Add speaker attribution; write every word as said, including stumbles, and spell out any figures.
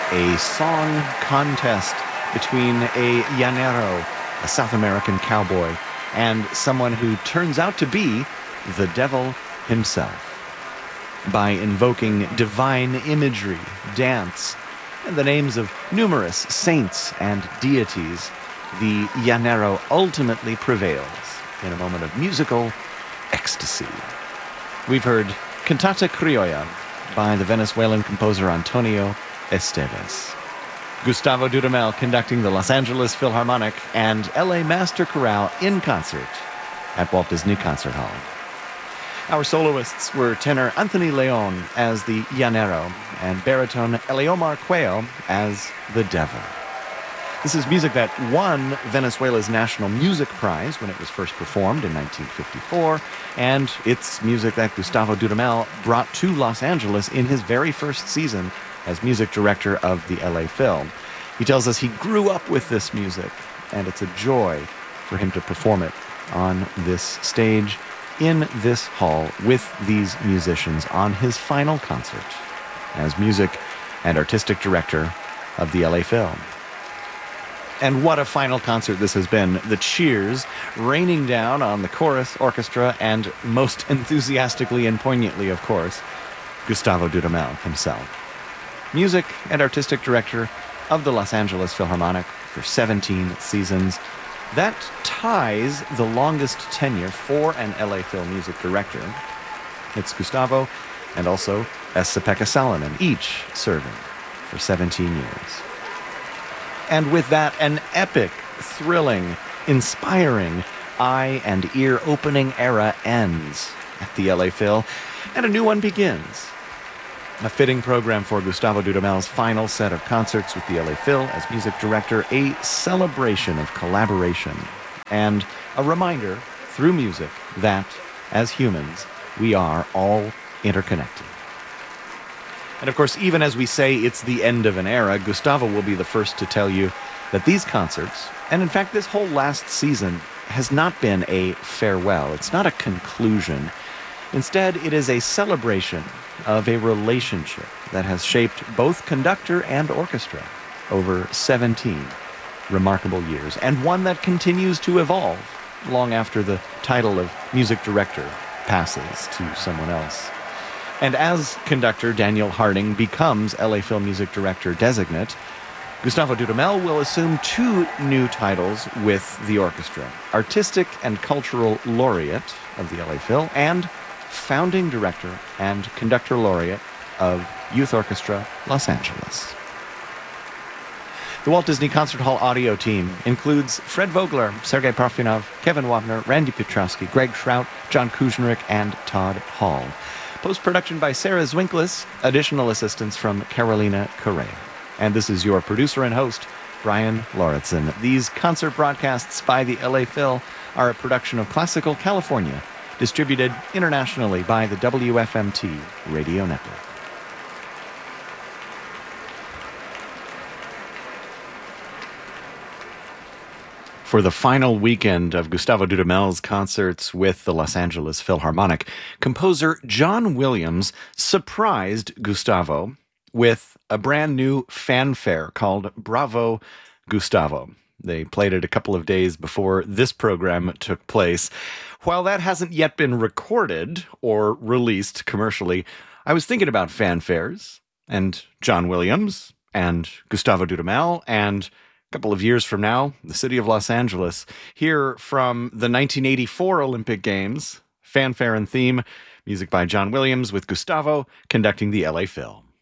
Speaker 1: a song contest between a llanero, a South American cowboy, and someone who turns out to be the devil himself. By invoking divine imagery, dance, and the names of numerous saints and deities, the llanero ultimately prevails in a moment of musical ecstasy. We've heard Cantata Criolla by the Venezuelan composer Antonio Esteves. Gustavo Dudamel conducting the Los Angeles Philharmonic and L A Master Chorale in concert at Walt Disney Concert Hall. Our soloists were tenor Anthony Leon as the llanero and baritone Eleomar Cuello as the devil. This is music that won Venezuela's National Music Prize when it was first performed in nineteen fifty-four, and it's music that Gustavo Dudamel brought to Los Angeles in his very first season as music director of the L A Phil. He tells us he grew up with this music, and it's a joy for him to perform it on this stage, in this hall, with these musicians on his final concert as music and artistic director of the L A Phil. And what a final concert this has been. The cheers raining down on the chorus, orchestra, and most enthusiastically and poignantly, of course, Gustavo Dudamel himself. Music and artistic director of the Los Angeles Philharmonic for seventeen seasons. That ties the longest tenure for an L A Phil music director. It's Gustavo and also Esa-Pekka Salonen, each serving for seventeen years. And with that, an epic, thrilling, inspiring, eye and ear opening era ends at the L A Phil, and a new one begins. A fitting program for Gustavo Dudamel's final set of concerts with the L A Phil as music director, a celebration of collaboration, and a reminder through music that, as humans, we are all interconnected. And of course, even as we say it's the end of an era, Gustavo will be the first to tell you that these concerts, and in fact this whole last season, has not been a farewell. It's not a conclusion. Instead, it is a celebration of a relationship that has shaped both conductor and orchestra over seventeen remarkable years, and one that continues to evolve long after the title of music director passes to someone else. And as conductor Daniel Harding becomes L A Phil music director designate, Gustavo Dudamel will assume two new titles with the orchestra: Artistic and Cultural Laureate of the L A Phil and Founding Director and Conductor Laureate of Youth Orchestra Los Angeles. The Walt Disney Concert Hall audio team includes Fred Vogler, Sergei Parfenov, Kevin Wapner, Randy Petrowski, Greg Schrout, John Kuznick, and Todd Hall. Post-production by Sarah Zwinklis, additional assistance from Carolina Correa. And this is your producer and host, Brian Lauritsen. These concert broadcasts by the L A Phil are a production of Classical California, distributed internationally by the W F M T Radio Network. For the final weekend of Gustavo Dudamel's concerts with the Los Angeles Philharmonic, composer John Williams surprised Gustavo with a brand new fanfare called Bravo Gustavo. They played it a couple of days before this program took place. While that hasn't yet been recorded or released commercially, I was thinking about fanfares and John Williams and Gustavo Dudamel, and a couple of years from now, the city of Los Angeles. Here from the nineteen eighty-four Olympic Games, fanfare and theme, music by John Williams with Gustavo conducting the L A Phil.